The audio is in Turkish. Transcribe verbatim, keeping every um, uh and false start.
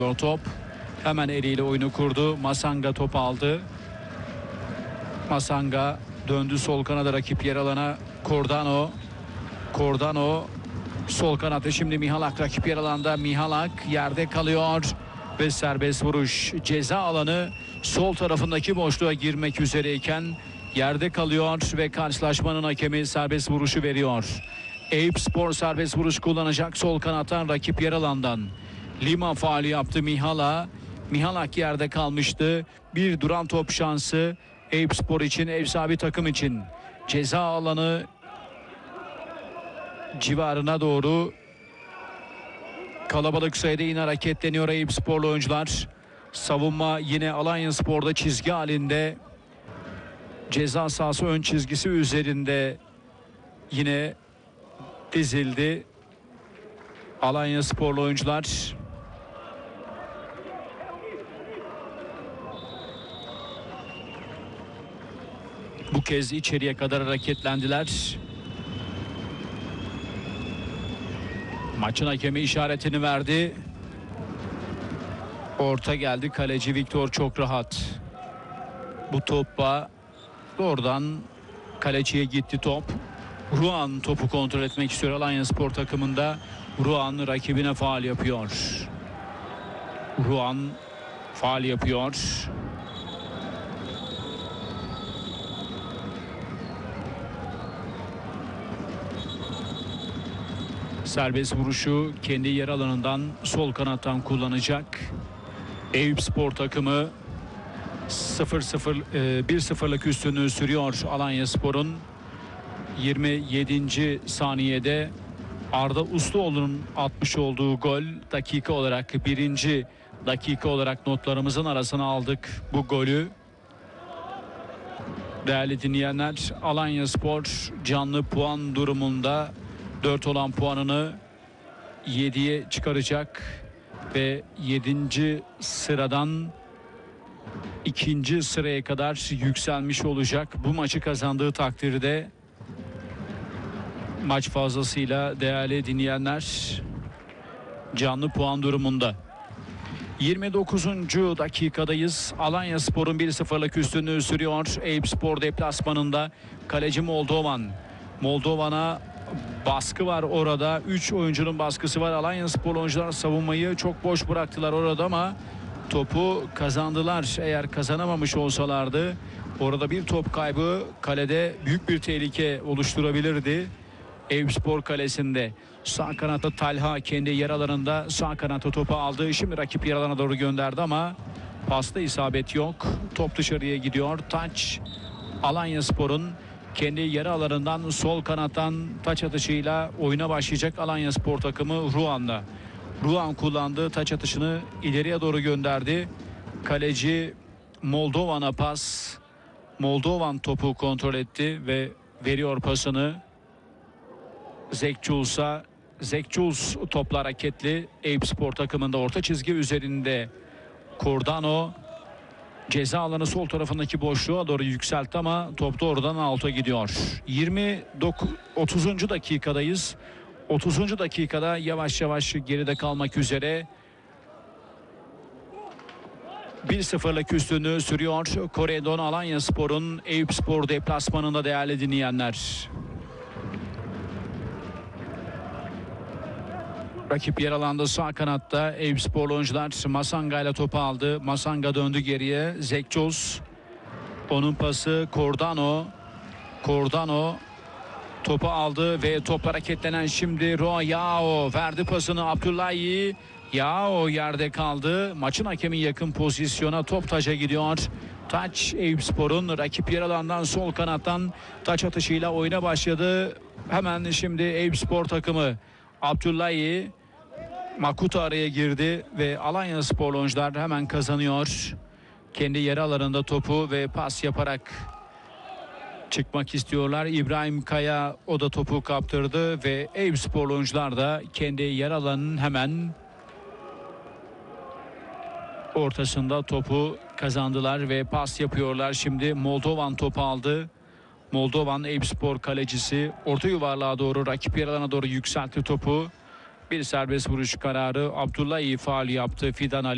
Top hemen eliyle oyunu kurdu. Masanga top aldı. Masanga döndü sol kanada rakip yer alana. Cordano. Cordano sol kanatta, şimdi Mihalak rakip yer alanda. Mihalak yerde kalıyor ve serbest vuruş. Ceza alanı sol tarafındaki boşluğa girmek üzereyken yerde kalıyor ve karşılaşmanın hakemi serbest vuruşu veriyor. Eyüpspor serbest vuruş kullanacak sol kanattan rakip yer alandan. Lima faali yaptı Mihala. Mihalak yerde kalmıştı. Bir duran top şansı Eyüpspor için, ev sahibi takım için. Ceza alanı civarına doğru kalabalık sayıda yine hareketleniyor Eyüpsporlu oyuncular. Savunma yine Alanyaspor'da çizgi halinde. Ceza sahası ön çizgisi üzerinde yine dizildi Alanyasporlu oyuncular. Bu kez içeriye kadar hareketlendiler. Maçın hakemi işaretini verdi. Orta geldi. Kaleci Viktor çok rahat. Bu topla doğrudan kaleciye gitti top. Ruan topu kontrol etmek istiyor Alanyaspor takımında. Ruan rakibine faul yapıyor. Ruan faul yapıyor. Serbest vuruşu kendi yer alanından sol kanattan kullanacak Eyüpspor takımı. sıfır sıfır bir sıfırlık üstünlüğü sürüyor Alanyaspor'un. yirmi yedinci saniyede Arda Usluoğlu'nun atmış olduğu gol, dakika olarak birinci dakika olarak notlarımızın arasına aldık bu golü. Değerli dinleyenler, Alanyaspor canlı puan durumunda dört olan puanını yediye çıkaracak ve yedinci sıradan ikinci sıraya kadar yükselmiş olacak. Bu maçı kazandığı takdirde maç fazlasıyla değerli dinleyenler canlı puan durumunda. yirmi dokuzuncu dakikadayız. Alanyaspor'un bir sıfırlık üstünlüğü sürüyor. Eyüpspor deplasmanında. Kaleci Moldovan. Moldovan'a baskı var orada. üç oyuncunun baskısı var. Alanyaspor oyuncular savunmayı çok boş bıraktılar orada ama topu kazandılar. Eğer kazanamamış olsalardı orada bir top kaybı kalede büyük bir tehlike oluşturabilirdi. Eyüpspor kalesinde. Sağ kanatta Talha kendi yer alanında sağ kanatta topu aldı. Şimdi rakip yer alana doğru gönderdi ama pasta isabet yok. Top dışarıya gidiyor. Taç Alanyaspor'un kendi yer alanından sol kanattan taç atışıyla oyuna başlayacak Alanyaspor takımı Ruan'la. Ruan kullandığı taç atışını ileriye doğru gönderdi. Kaleci Moldovan'a pas. Moldovan topu kontrol etti ve veriyor pasını Zekçuls'a. Zekçuls topla hareketli. Eyüpspor takımında orta çizgi üzerinde Cordano ceza alanı sol tarafındaki boşluğa doğru yükseltti ama top doğrudan alta gidiyor. yirmi dokuz otuzuncu dakikadayız. otuzuncu dakikada yavaş yavaş geride kalmak üzere. bir sıfırlık üstünlüğü sürüyor Koredon Alanyaspor'un Eyüpspor deplasmanında değerli dinleyenler. Rakip yer alanda sağ kanatta Eyüpsporlu oyuncular Masanga ile topu aldı. Masanga döndü geriye. Zekços. Onun pası Cordano. Cordano topu aldı ve top hareketlenen şimdi Royao verdi pasını Abdullahi. Yao yerde kaldı. Maçın hakemi yakın pozisyona, top taca gidiyor. Taç Eyüpspor'un rakip yer alandan sol kanattan taç atışıyla oyuna başladı. Hemen şimdi Eyüpspor takımı Abdullahi Makuta araya girdi ve Alanyaspor oyuncular hemen kazanıyor. Kendi yer alanında topu ve pas yaparak çıkmak istiyorlar. İbrahim Kaya o da topu kaptırdı ve Eyüpspor oyuncular da kendi yer alanının hemen ortasında topu kazandılar ve pas yapıyorlar. Şimdi Moldovan topu aldı. Moldovan Eyüpspor kalecisi orta yuvarlığa doğru, rakip yer alana doğru yükseltti topu. Bir serbest vuruş kararı. Abdullahi faul yaptı. Fidan Ali